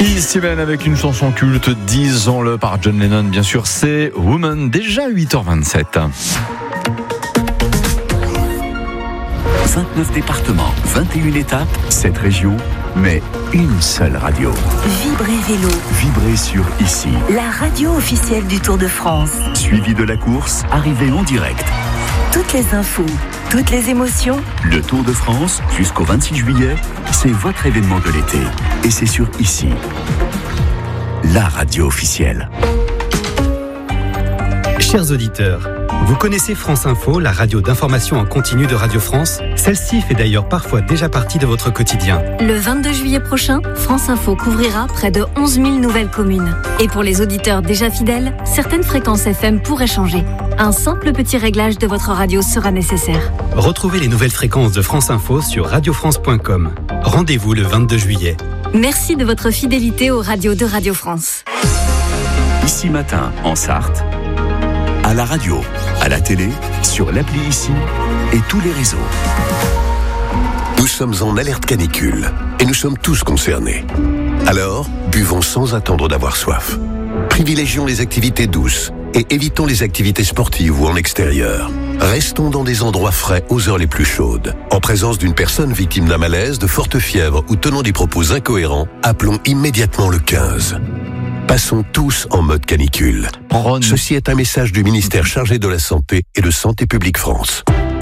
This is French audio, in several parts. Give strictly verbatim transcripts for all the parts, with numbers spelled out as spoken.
Ici-même avec une chanson culte, disons-le, par John Lennon, bien sûr, c'est Woman, déjà huit heures vingt-sept. vingt-neuf départements, vingt et une étapes, sept régions, mais une seule radio. Vibrez Vélo. Vibrez sur Ici. La radio officielle du Tour de France. Suivi de la course, arrivée en direct. Toutes les infos, toutes les émotions. Le Tour de France, jusqu'au vingt-six juillet, c'est votre événement de l'été. Et c'est sur Ici. La radio officielle. Chers auditeurs, vous connaissez France Info, la radio d'information en continu de Radio France? Celle-ci fait d'ailleurs parfois déjà partie de votre quotidien. Le vingt-deux juillet prochain, France Info couvrira près de onze mille nouvelles communes. Et pour les auditeurs déjà fidèles, certaines fréquences F M pourraient changer. Un simple petit réglage de votre radio sera nécessaire. Retrouvez les nouvelles fréquences de France Info sur radio france point com. Rendez-vous le vingt-deux juillet. Merci de votre fidélité aux radios de Radio France. Ici Matin, en Sarthe, à la radio, à la télé, sur l'appli Ici et tous les réseaux. Nous sommes en alerte canicule et nous sommes tous concernés. Alors, buvons sans attendre d'avoir soif. Privilégions les activités douces et évitons les activités sportives ou en extérieur. Restons dans des endroits frais aux heures les plus chaudes. En présence d'une personne victime d'un malaise, de forte fièvre ou tenant des propos incohérents, appelons immédiatement le quinze. Passons tous en mode canicule. Prône. Ceci est un message du ministère chargé de la Santé et de Santé publique France.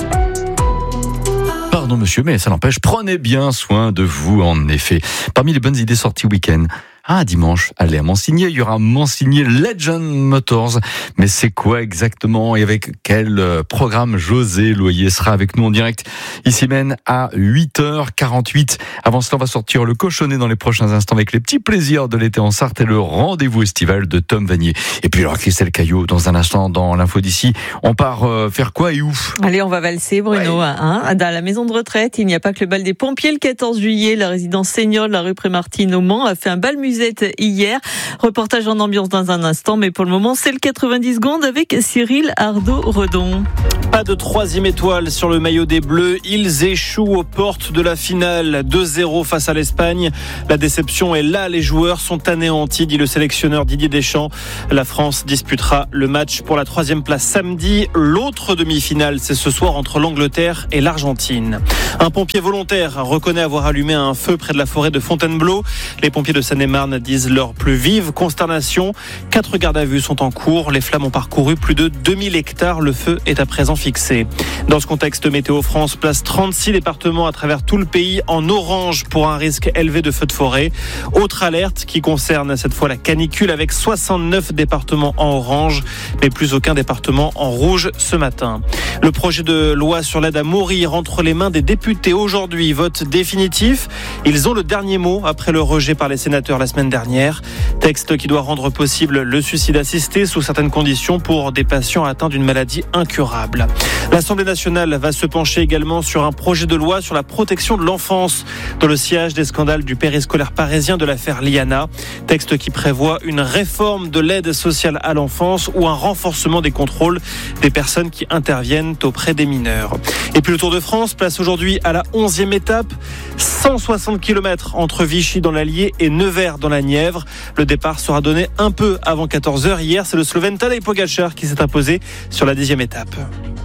Pardon monsieur, mais ça n'empêche, prenez bien soin de vous en effet. Parmi les bonnes idées sorties week-end, ah, dimanche, allez à Mansigné, il y aura Mansigné Legend Motors. Mais c'est quoi exactement et avec quel programme? José Loyer sera avec nous en direct ici même à huit heures quarante-huit. Avant cela, on va sortir le cochonnet dans les prochains instants avec les petits plaisirs de l'été en Sarthe et le rendez-vous estival de Tom Vanier. Et puis alors Christelle Caillot, dans un instant dans l'info d'ici, on part euh, faire quoi et où? Allez, on va valser Bruno. Ouais. Hein, dans la maison de retraite, il n'y a pas que le bal des pompiers. Le quatorze juillet, la résidence senior de la rue Prémartine au Mans a fait un bal musette hier. Reportage en ambiance dans un instant, mais pour le moment, c'est le quatre-vingt-dix secondes avec Cyril Ardo-Redon. Pas de troisième étoile sur le maillot des Bleus. Ils échouent aux portes de la finale. deux zéro face à l'Espagne. La déception est là. Les joueurs sont anéantis, dit le sélectionneur Didier Deschamps. La France disputera le match pour la troisième place samedi. L'autre demi-finale, c'est ce soir entre l'Angleterre et l'Argentine. Un pompier volontaire reconnaît avoir allumé un feu près de la forêt de Fontainebleau. Les pompiers de Seine-et-Marne disent leur plus vive consternation. Quatre gardes à vue sont en cours. Les flammes ont parcouru plus de deux mille hectares. Le feu est à présent fixé. Dans ce contexte, Météo France place trente-six départements à travers tout le pays en orange pour un risque élevé de feux de forêt. Autre alerte qui concerne cette fois la canicule avec soixante-neuf départements en orange, mais plus aucun département en rouge ce matin. Le projet de loi sur l'aide à mourir entre les mains des députés aujourd'hui, vote définitif. Ils ont le dernier mot après le rejet par les sénateurs la semaine dernière. Texte qui doit rendre possible le suicide assisté sous certaines conditions pour des patients atteints d'une maladie incurable. L'Assemblée nationale va se pencher également sur un projet de loi sur la protection de l'enfance dans le sillage des scandales du périscolaire parisien de l'affaire Liana. Texte qui prévoit une réforme de l'aide sociale à l'enfance ou un renforcement des contrôles des personnes qui interviennent auprès des mineurs. Et puis le Tour de France place aujourd'hui à la onzième étape, cent soixante kilomètres entre Vichy dans l'Allier et Nevers dans la Nièvre. Le départ sera donné un peu avant quatorze heures. Hier, c'est le Slovène Tadej Pogačar qui s'est imposé sur la dixième étape.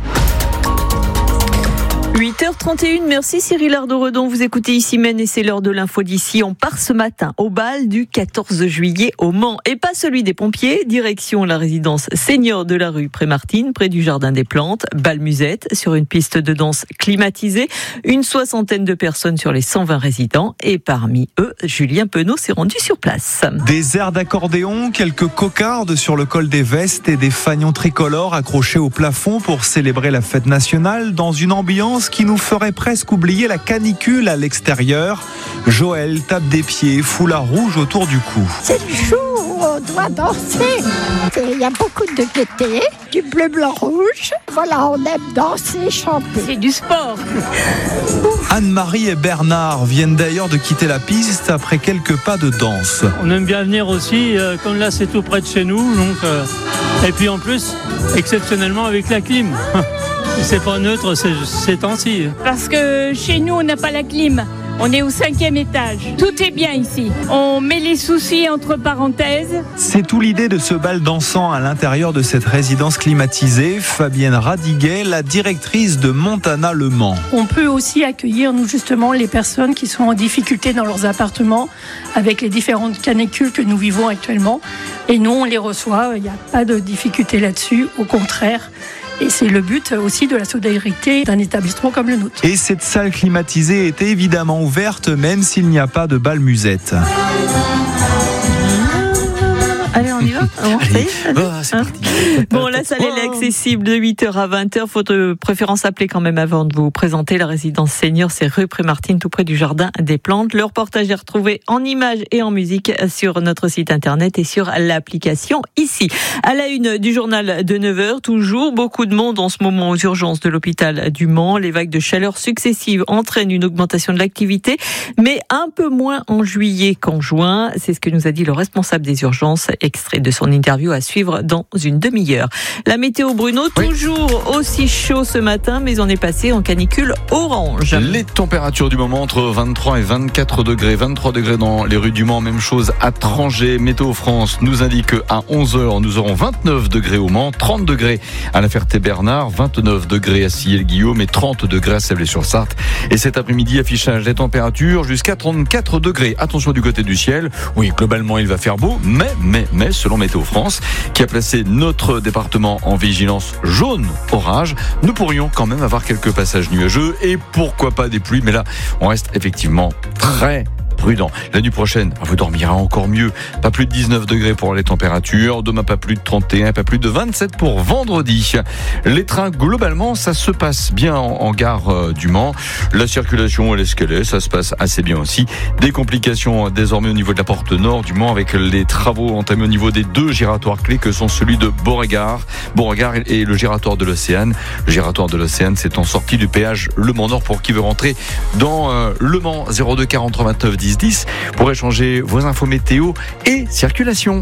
huit heures trente et une, merci Cyril Ardo-Redon. Vous écoutez Ici Même et c'est l'heure de l'info d'ici. On part ce matin au bal du quatorze juillet au Mans. Et pas celui des pompiers, direction la résidence senior de la rue Prémartine, près du Jardin des Plantes. Bal musette sur une piste de danse climatisée. Une soixantaine de personnes sur les cent vingt résidents. Et parmi eux, Julien Penaud s'est rendu sur place. Des airs d'accordéon, quelques cocardes sur le col des vestes et des fanions tricolores accrochés au plafond pour célébrer la fête nationale dans une ambiance qui nous ferait presque oublier la canicule à l'extérieur. Joël tape des pieds, foulard rouge autour du cou. C'est le jour où on doit danser. Il y a beaucoup de gaieté, du bleu, blanc, rouge. Voilà, on aime danser, chanter. C'est du sport. Anne-Marie et Bernard viennent d'ailleurs de quitter la piste après quelques pas de danse. On aime bien venir aussi, euh, comme là c'est tout près de chez nous. Donc, euh, et puis en plus, exceptionnellement avec la clim. C'est pas neutre ces, ces temps-ci. Parce que chez nous, on n'a pas la clim. On est au cinquième étage. Tout est bien ici. On met les soucis entre parenthèses. C'est tout l'idée de ce bal dansant à l'intérieur de cette résidence climatisée. Fabienne Radiguet, la directrice de Montana Le Mans. On peut aussi accueillir, nous justement, les personnes qui sont en difficulté dans leurs appartements avec les différentes canicules que nous vivons actuellement. Et nous, on les reçoit. Il n'y a pas de difficulté là-dessus. Au contraire. Et c'est le but aussi de la solidarité d'un établissement comme le nôtre. Et cette salle climatisée est évidemment ouverte, même s'il n'y a pas de bal musette. Allez, on y va. On Allez, Allez. oh, c'est Hein parti. Bon, la salle elle est accessible de huit heures à vingt heures. Faut de préférence appeler quand même avant de vous présenter. La résidence senior, c'est rue Prémartine, tout près du Jardin des Plantes. Le reportage est retrouvé en images et en musique sur notre site internet et sur l'application ici. À la une du journal de neuf heures, toujours beaucoup de monde en ce moment aux urgences de l'hôpital du Mans. Les vagues de chaleur successives entraînent une augmentation de l'activité, mais un peu moins en juillet qu'en juin. C'est ce que nous a dit le responsable des urgences. Extrait de son interview à suivre dans une demi-heure. La météo, Bruno, oui. toujours aussi chaud ce matin, mais on est passé en canicule orange. Les températures du moment entre vingt-trois et vingt-quatre degrés. vingt-trois degrés dans les rues du Mans, même chose à Trangé. Météo France nous indique qu'à onze heures, nous aurons vingt-neuf degrés au Mans, trente degrés à La Ferté-Bernard, vingt-neuf degrés à Sillé-le-Guillaume et trente degrés à Sablé-sur-Sarthe. Et cet après-midi, affichage des températures jusqu'à trente-quatre degrés. Attention du côté du ciel. Oui, globalement, il va faire beau, mais, mais, mais, selon Météo France, qui a placé notre département en vigilance jaune orage, nous pourrions quand même avoir quelques passages nuageux et pourquoi pas des pluies, mais là, on reste effectivement très prudent. La nuit prochaine, vous dormirez encore mieux. Pas plus de dix-neuf degrés pour les températures. Demain, pas plus de trente et un, pas plus de vingt-sept pour vendredi. Les trains, globalement, ça se passe bien en, en gare euh, du Mans. La circulation, elle est ce qu'elle est. Ça se passe assez bien aussi. Des complications désormais au niveau de la porte nord du Mans avec les travaux entamés au niveau des deux giratoires clés que sont celui de Beauregard, Beauregard et le giratoire de l'Océane. Le giratoire de l'Océane, c'est en sortie du péage Le Mans Nord pour qui veut rentrer dans euh, Le Mans. Zéro deux quarante-trois vingt-neuf dix dix pour échanger vos infos météo et circulation.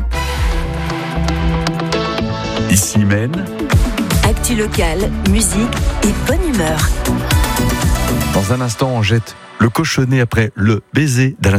Ici mène Actu locale, musique et bonne humeur. Dans un instant, on jette le cochonnet après le baiser d'Alain